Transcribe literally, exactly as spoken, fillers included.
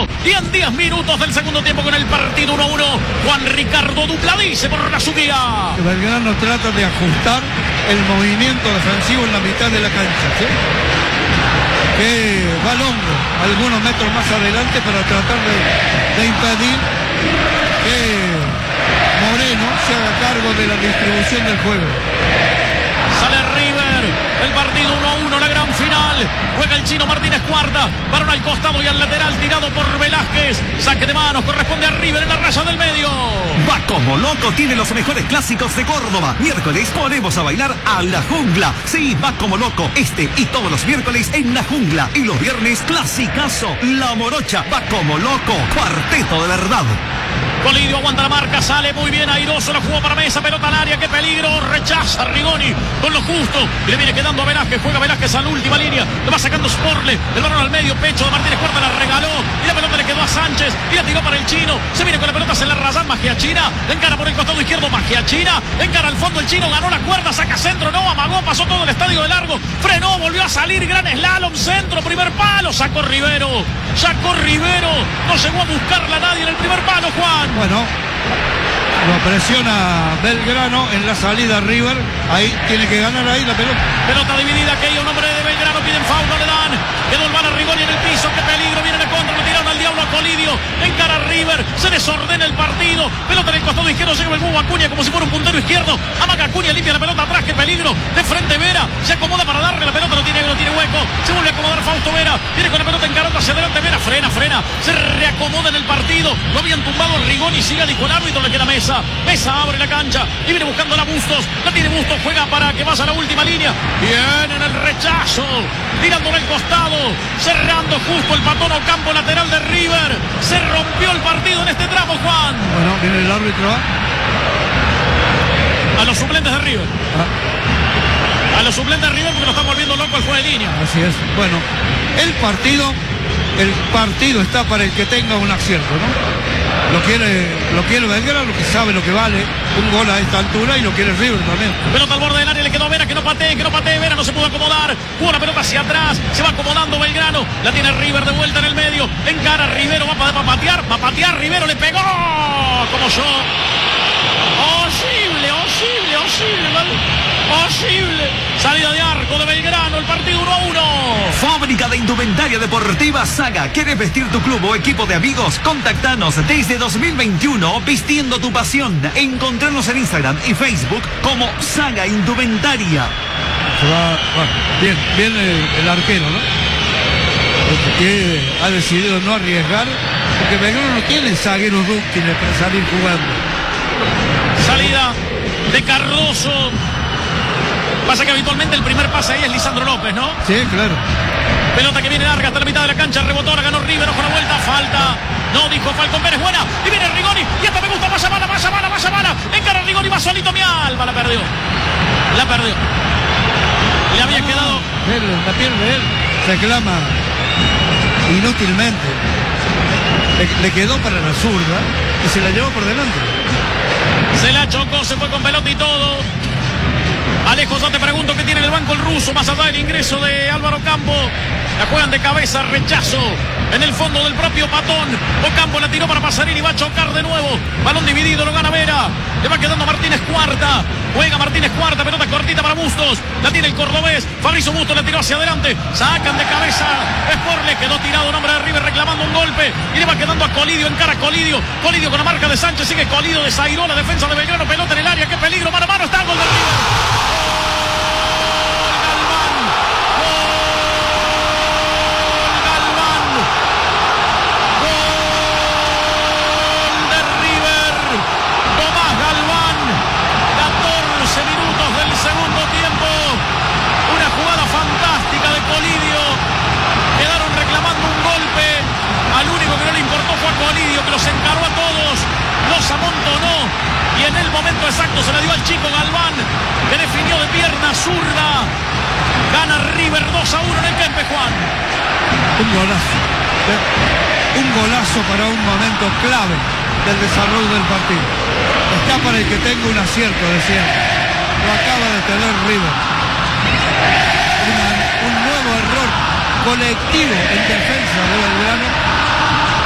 Y en diez minutos del segundo tiempo con el partido uno a uno, Juan Ricardo Dupla dice por la subida. Belgrano trata de ajustar el movimiento defensivo en la mitad de la cancha, ¿sí? Que va longo, algunos metros más adelante para tratar de, de impedir que Moreno se haga cargo de la distribución del juego. Sale River, el partido uno a uno, la gran final. Juega el chino Martínez Cuarta, varón al costado y al lateral tirado por Velázquez. Saque de manos, corresponde a River en la raya del medio. Va como loco, tiene los mejores clásicos de Córdoba. Miércoles ponemos a bailar a La Jungla. Sí, va como loco, este y todos los miércoles en La Jungla. Y los viernes, clasicazo, La Morocha. Va como loco, cuarteto de verdad. Colidio aguanta la marca, sale muy bien airoso, la jugó para Mesa, pelota al área, qué peligro, rechaza Rigoni con lo justo, y le viene quedando a Velázquez, juega Velázquez a la última línea, lo va sacando Sporle, el balón al medio, pecho de Martínez Cuarta, la regaló, y la pelota le quedó a Sánchez, y la tiró para el chino, se viene con la pelota, se la rasan, magia china, encara por el costado izquierdo, magia china, encara al fondo el chino, ganó la cuerda, saca centro, no, amagó, pasó todo el estadio de largo, frenó, volvió a salir, gran slalom, centro, primer palo, sacó Rivero, sacó Rivero, no llegó a buscarla a nadie en el primer palo, Juan. Bueno, lo presiona Belgrano en la salida River. Ahí tiene que ganar ahí la pelota. Pelota dividida, que hay un hombre de Belgrano, piden foul, no le dan. Quedó el bala Rigoni en el piso, qué peligro, viene de contra, lo tiraron al diablo a Colidio. Encara a River, se desordena el partido. Pelota en el costado izquierdo, llega el Mubo Acuña como si fuera un puntero izquierdo. Amaga Acuña, limpia la pelota atrás, qué peligro. De frente Vera, se acomoda para darle la pelota, no tiene, no tiene hueco. Se vuelve a acomodar Fausto Vera, viene con la pelota encarando hacia adelante Vera, frena, frena. Se reacomoda en el partido, lo habían tumbado Rigoni, sigue dijo el árbitro, le queda Mesa. Mesa abre la cancha y viene buscando la Bustos. La tiene Bustos, juega para que vaya a la última línea. Viene en el rechazo, tirando en el costado, cerrando justo el patón o campo lateral de River. Se rompió el partido en este tramo, Juan. Bueno, viene el árbitro a los suplentes de River. Ah. A los suplentes de River porque lo están volviendo loco el juego de línea. Así es. Bueno, el partido, el partido está para el que tenga un acierto, ¿no? Lo quiere, lo quiere Belgrano, que sabe lo que vale un gol a esta altura, y lo quiere River también. Pelota al borde del área, le quedó a Vera, que no patee, que no patee, Vera no se pudo acomodar, jugó la pelota hacia atrás, se va acomodando Belgrano, la tiene River de vuelta en el medio, encara Rivero, va para patear, va a patear, Rivero le pegó, como yo, posible, posible, posible, ¿vale? Posible, salida de arco de Belgrano, el partido uno a uno. Fábrica de indumentaria deportiva Saga. ¿Quieres vestir tu club o equipo de amigos? Contactanos desde dos mil veintiuno vistiendo tu pasión. Encontrarnos en Instagram y Facebook como Saga Indumentaria. Se va, bueno, bien, bien el, el arquero, ¿no? Que ha decidido no arriesgar, porque Belgrano no tiene zagueros rústiles para salir jugando. Salida de Cardoso. Pasa que habitualmente el primer pase ahí es Lisandro López, ¿no? Sí, claro. Pelota que viene larga hasta la mitad de la cancha, rebotó, la ganó River, ojo la vuelta, falta. No, dijo Falcón Pérez, buena. Y viene Rigoni, y esta me gusta, vaya mala, vaya mala, vaya mala. Encara Rigoni, va solito, mi alma, la perdió. La perdió. Le había quedado. Él, la pierde él. Reclama inútilmente. Le, le quedó para la zurda y se la llevó por delante. Se la chocó, se fue con pelota y todo. Alejo, yo te pregunto qué tiene en el banco el ruso, más allá del ingreso de Álvaro Campo. La juegan de cabeza, rechazo en el fondo del propio Patón. Ocampo la tiró para Pasarini, va a chocar de nuevo. Balón dividido, lo gana Vera. Le va quedando Martínez Cuarta. Juega Martínez Cuarta, pelota cortita para Bustos. La tiene el cordobés. Fabrizio Bustos la tiró hacia adelante. Sacan de cabeza. Sporle quedó tirado, un hombre de River reclamando un golpe. Y le va quedando a Colidio, encara Colidio. Colidio con la marca de Sánchez, sigue Colidio, desairó la defensa de Belgrano. Pelota en el área, qué peligro, mano a mano, está el gol de River. Colidio, que los encaró a todos, los amontonó y en el momento exacto se la dio al chico Galván, que definió de pierna zurda. Gana River dos a uno en el Kempe, Juan. Un golazo. Un golazo para un momento clave del desarrollo del partido. Está para el que tenga un acierto, decía. Lo acaba de tener River. Una, un nuevo error colectivo en defensa de Belgrano